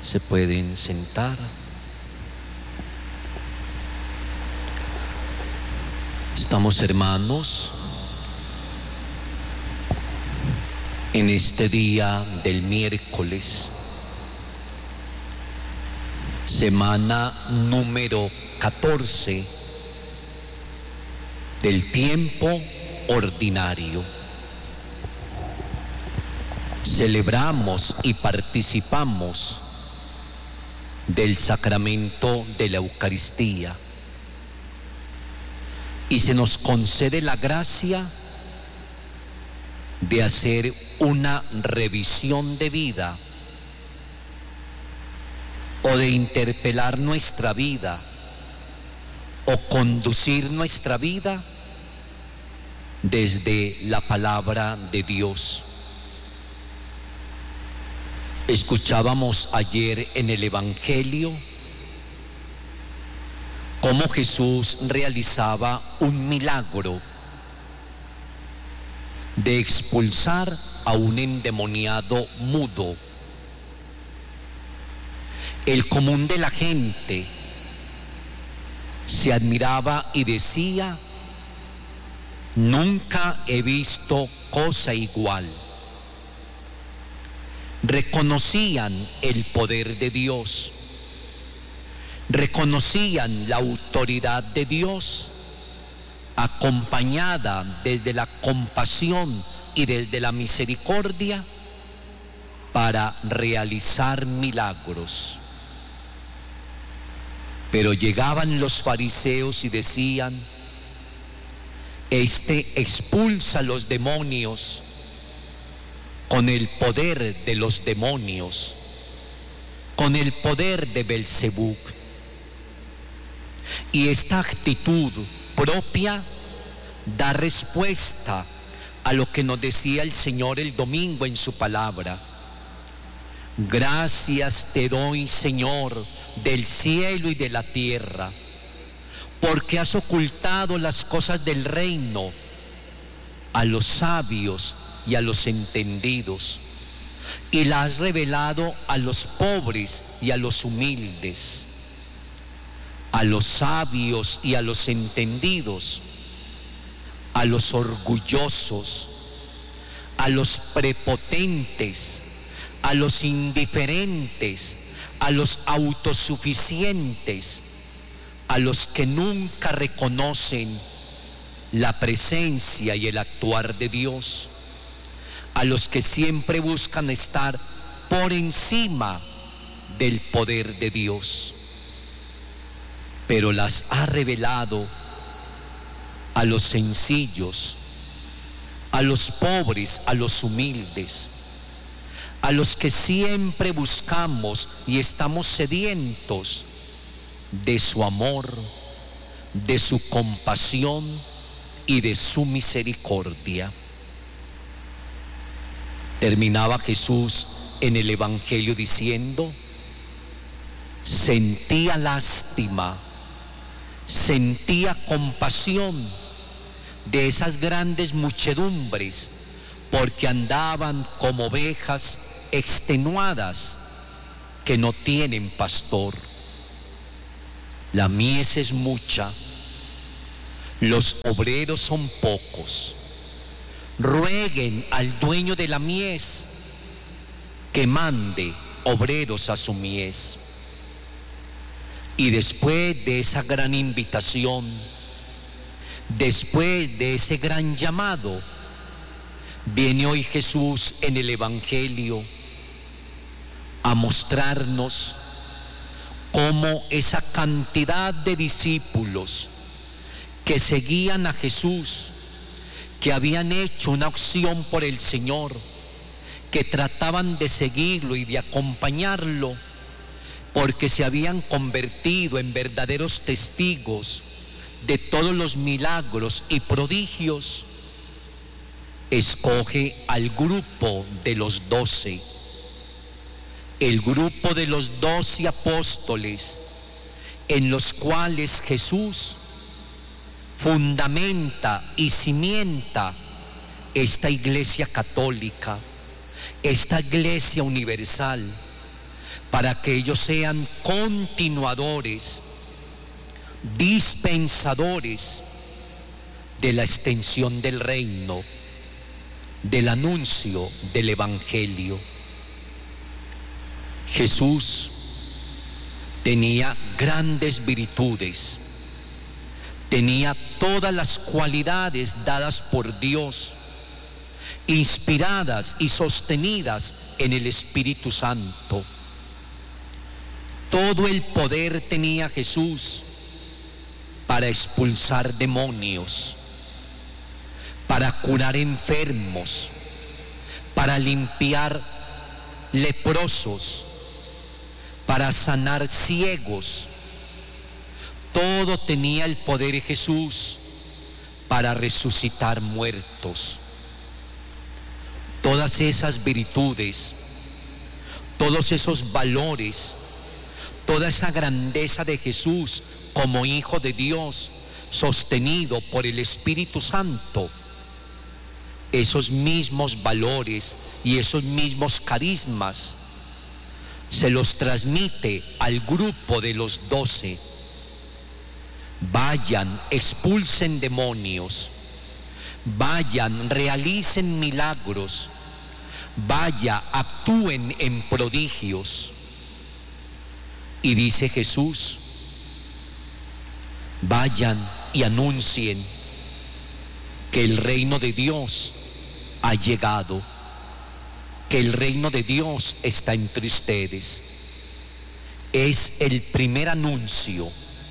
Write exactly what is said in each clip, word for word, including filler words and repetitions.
Se pueden sentar. Estamos, hermanos, en este día del miércoles, semana número catorce del tiempo ordinario. Celebramos y participamos del sacramento de la Eucaristía y se nos concede la gracia de hacer una revisión de vida o de interpelar nuestra vida o conducir nuestra vida desde la palabra de Dios. Escuchábamos ayer en el Evangelio cómo Jesús realizaba un milagro de expulsar a un endemoniado mudo. El común de la gente se admiraba y decía: nunca he visto cosa igual. Reconocían el poder de Dios, reconocían la autoridad de Dios, acompañada desde la compasión y desde la misericordia para realizar milagros. Pero llegaban los fariseos y decían: este expulsa a los demonios con el poder de los demonios, con el poder de Belcebú. Y esta actitud propia da respuesta a lo que nos decía el Señor el domingo en su palabra. Gracias te doy, Señor, del cielo y de la tierra, porque has ocultado las cosas del reino a los sabios y a los entendidos, y la has revelado a los pobres y a los humildes. A los sabios y a los entendidos, a los orgullosos, a los prepotentes, a los indiferentes, a los autosuficientes, a los que nunca reconocen la presencia y el actuar de Dios, a los que siempre buscan estar por encima del poder de Dios, pero las ha revelado a los sencillos, a los pobres, a los humildes, a los que siempre buscamos y estamos sedientos de su amor, de su compasión y de su misericordia. Terminaba Jesús en el Evangelio diciendo: sentía lástima, sentía compasión de esas grandes muchedumbres, porque andaban como ovejas extenuadas que no tienen pastor. La mies es mucha, los obreros son pocos. Rueguen al dueño de la mies que mande obreros a su mies. Y después de esa gran invitación, después de ese gran llamado, viene hoy Jesús en el Evangelio a mostrarnos cómo esa cantidad de discípulos que seguían a Jesús, que habían hecho una opción por el Señor, que trataban de seguirlo y de acompañarlo, porque se habían convertido en verdaderos testigos de todos los milagros y prodigios, escoge al grupo de los doce, el grupo de los doce apóstoles, en los cuales Jesús fundamenta y cimienta esta iglesia católica, esta iglesia universal, para que ellos sean continuadores, dispensadores de la extensión del reino, del anuncio del Evangelio. Jesús tenía grandes virtudes, tenía todas las cualidades dadas por Dios, inspiradas y sostenidas en el Espíritu Santo. Todo el poder tenía Jesús para expulsar demonios, para curar enfermos, para limpiar leprosos, para sanar ciegos. Todo tenía el poder Jesús para resucitar muertos. Todas esas virtudes, todos esos valores, toda esa grandeza de Jesús como Hijo de Dios, sostenido por el Espíritu Santo, esos mismos valores y esos mismos carismas se los transmite al grupo de los doce. Vayan, expulsen demonios, vayan, realicen milagros, vaya, actúen en prodigios. Y dice Jesús: vayan y anuncien que el reino de Dios ha llegado, que el reino de Dios está entre ustedes. Es el primer anuncio,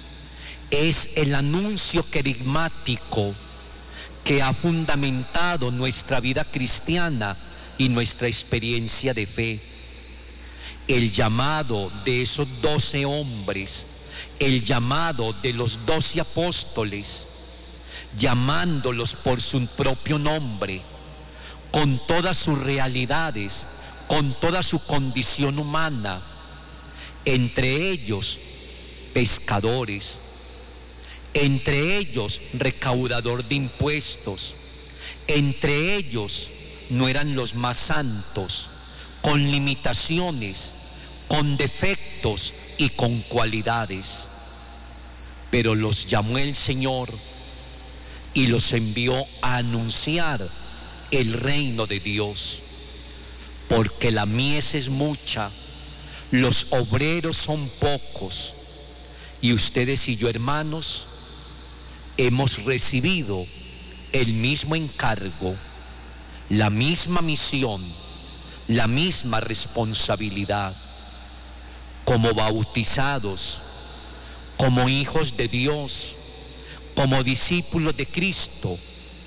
es el anuncio querigmático que ha fundamentado nuestra vida cristiana y nuestra experiencia de fe. El llamado de esos doce hombres, el llamado de los doce apóstoles, llamándolos por su propio nombre, con todas sus realidades, con toda su condición humana, entre ellos pescadores, entre ellos recaudador de impuestos, entre ellos no eran los más santos, con limitaciones, con defectos y con cualidades, pero los llamó el Señor y los envió a anunciar el reino de Dios, porque la mies es mucha, los obreros son pocos, y ustedes y yo, hermanos, hemos recibido el mismo encargo, la misma misión, la misma responsabilidad. Como bautizados, como hijos de Dios, como discípulos de Cristo,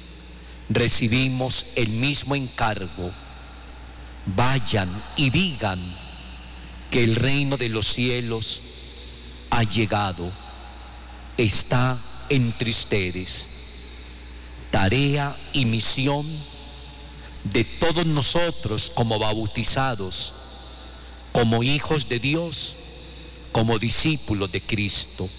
recibimos el mismo encargo. Vayan y digan que el reino de los cielos ha llegado, está entre ustedes. Tarea y misión de todos nosotros como bautizados, como hijos de Dios, como discípulos de Cristo.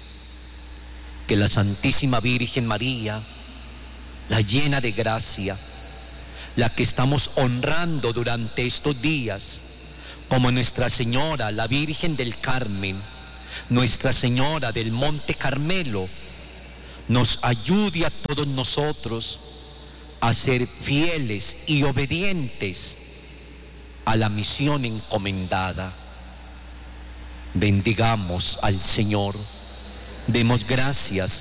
Que la Santísima Virgen María, la llena de gracia, la que estamos honrando durante estos días, como Nuestra Señora, la Virgen del Carmen, Nuestra Señora del Monte Carmelo, nos ayude a todos nosotros a ser fieles y obedientes a la misión encomendada. Bendigamos al Señor, demos gracias